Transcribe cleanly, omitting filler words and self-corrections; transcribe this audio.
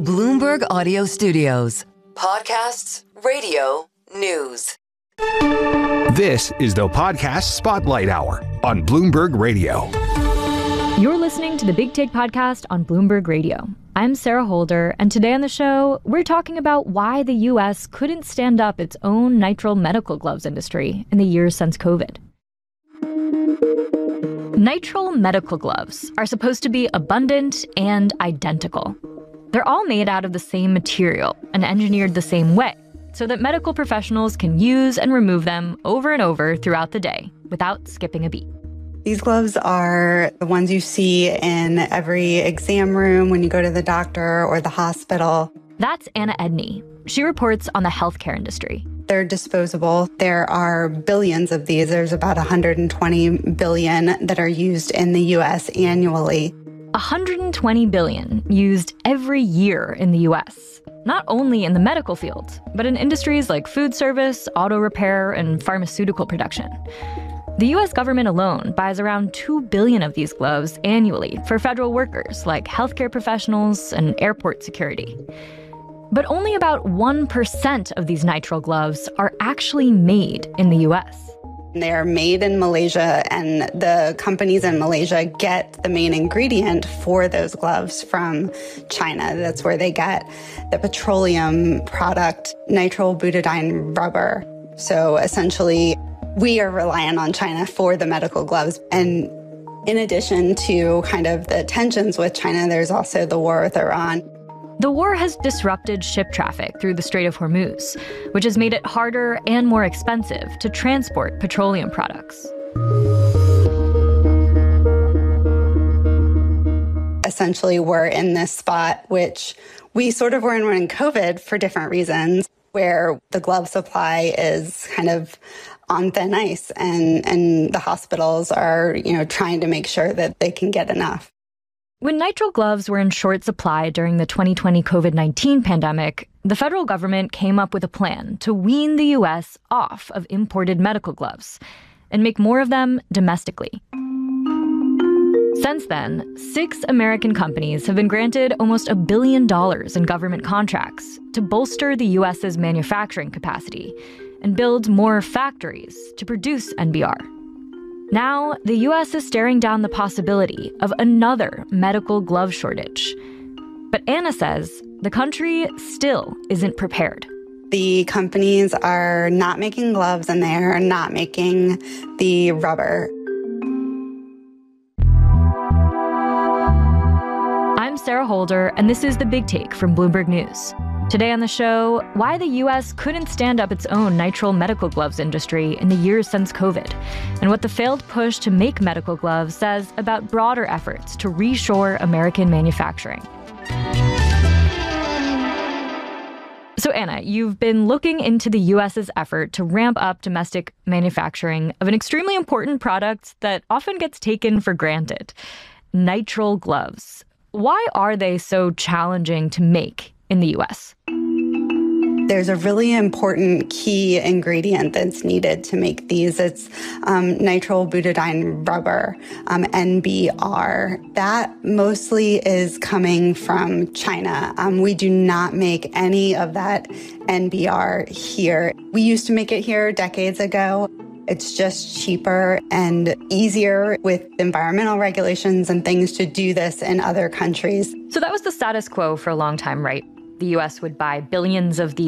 Bloomberg Audio Studios. Podcasts, radio, news. This is the Podcast Spotlight Hour on Bloomberg Radio. You're listening to the Big Take Podcast on Bloomberg Radio. I'm Sarah Holder, and today on the show, we're talking about why the U.S. couldn't stand up its own nitrile medical gloves industry in the years since COVID. Nitrile medical gloves are supposed to be abundant and identical. They're all made out of the same material and engineered the same way, so that medical professionals can use and remove them over and over throughout the day without skipping a beat. These gloves are the ones you see in every exam room when you go to the doctor or the hospital. That's Anna Edney. She reports on the healthcare industry. They're disposable. There are billions of these. There's about 120 billion that are used in the U.S. annually. 120 billion used every year in the U.S., not only in the medical field, but in industries like food service, auto repair, and pharmaceutical production. The U.S. government alone buys around 2 billion of these gloves annually for federal workers like healthcare professionals and airport security. But only about 1% of these nitrile gloves are actually made in the U.S. They are made in Malaysia, and the companies in Malaysia get the main ingredient for those gloves from China. That's where they get the petroleum product, nitrile butadiene rubber. So essentially, we are reliant on China for the medical gloves. And in addition to kind of the tensions with China, there's also the war with Iran. The war has disrupted ship traffic through the Strait of Hormuz, which has made it harder and more expensive to transport petroleum products. Essentially, we're in this spot, which we sort of were in COVID for different reasons, where the glove supply is kind of on thin ice, and the hospitals are, trying to make sure that they can get enough. When nitrile gloves were in short supply during the 2020 COVID-19 pandemic, the federal government came up with a plan to wean the U.S. off of imported medical gloves and make more of them domestically. Since then, 6 American companies have been granted almost $1 billion in government contracts to bolster the U.S.'s manufacturing capacity and build more factories to produce NBR. Now, the U.S. is staring down the possibility of another medical glove shortage. But Anna says the country still isn't prepared. The companies are not making gloves, and they are not making the rubber. I'm Sarah Holder, and this is The Big Take from Bloomberg News. Today on the show, why the U.S. couldn't stand up its own nitrile medical gloves industry in the years since COVID, and what the failed push to make medical gloves says about broader efforts to reshore American manufacturing. So Anna, you've been looking into the U.S.'s effort to ramp up domestic manufacturing of an extremely important product that often gets taken for granted, nitrile gloves. Why are they so challenging to make in the U.S.? There's a really important key ingredient that's needed to make these. It's nitrile butadiene rubber, NBR. That mostly is coming from China. We do not make any of that NBR here. We used to make it here decades ago. It's just cheaper and easier with environmental regulations and things to do this in other countries. So that was the status quo for a long time, right? The U.S. would buy billions of these